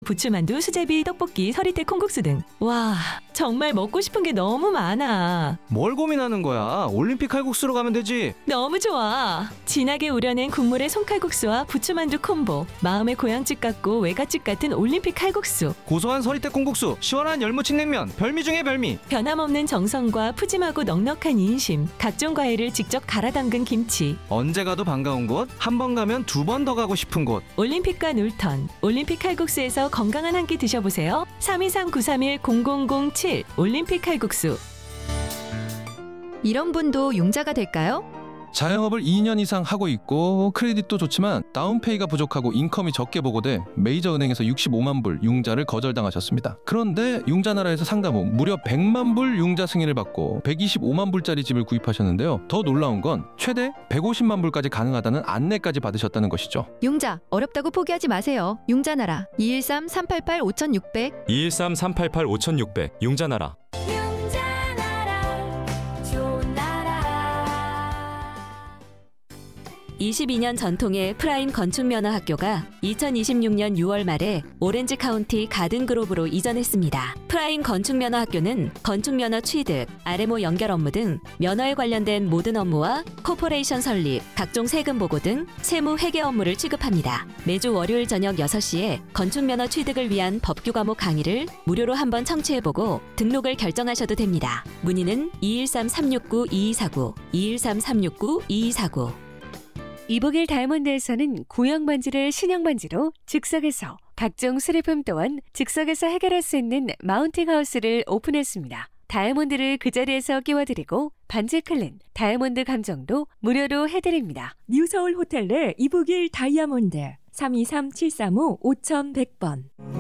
부추만두, 수제비, 떡볶이, 서리태 콩국수 등. 와, 정말 먹고 싶은 게 너무 많아. 뭘 고민하는 거야? 올림픽 칼국수로 가면 되지. 너무 좋아. 진하게 우려낸 국물의 송칼국수와 부추만두 콤보. 마음의 고향집 같고 외갓집 같은 올림픽 칼국수. 고소한 서리태 콩국수, 시원한 열무침냉면, 별미 중에 별미. 변함없는 정성과 푸짐하고 넉넉한 인심. 각종 과일을 직접 갈아 담근 김치. 언제 가도 반가운 곳, 한 번 가면 두 번 더 가고 싶은 곳. 올림픽과 놀턴. 올림픽 칼국수에서 건강한 한 끼 드셔보세요. 323-931-0007 올림픽 칼국수. 이런 분도 융자가 될까요? 자영업을 2년 이상 하고 있고 크레딧도 좋지만 다운페이가 부족하고 인컴이 적게 보고돼 메이저 은행에서 65만 불 융자를 거절당하셨습니다. 그런데 융자나라에서 상담 후 무려 100만 불 융자 승인을 받고 125만 불짜리 집을 구입하셨는데요. 더 놀라운 건 최대 150만 불까지 가능하다는 안내까지 받으셨다는 것이죠. 융자 어렵다고 포기하지 마세요. 융자나라 213-388-5600 213-388-5600 융자나라. 22년 전통의 프라임 건축면허학교가 2026년 6월 말에 오렌지 카운티 가든그로브로 이전했습니다. 프라임 건축면허학교는 건축면허 취득, RMO 연결 업무 등 면허에 관련된 모든 업무와 코퍼레이션 설립, 각종 세금 보고 등 세무 회계 업무를 취급합니다. 매주 월요일 저녁 6시에 건축면허 취득을 위한 법규 과목 강의를 무료로 한번 청취해보고 등록을 결정하셔도 됩니다. 문의는 213-369-2249, 213-369-2249. 이북일 다이아몬드에서는 구형 반지를 신형 반지로 즉석에서, 각종 수리품 또한 즉석에서 해결할 수 있는 마운팅 하우스를 오픈했습니다. 다이아몬드를 그 자리에서 끼워드리고 반지 클린, 다이아몬드 감정도 무료로 해드립니다. 뉴서울 호텔 내 이북일 다이아몬드 323-735-5100번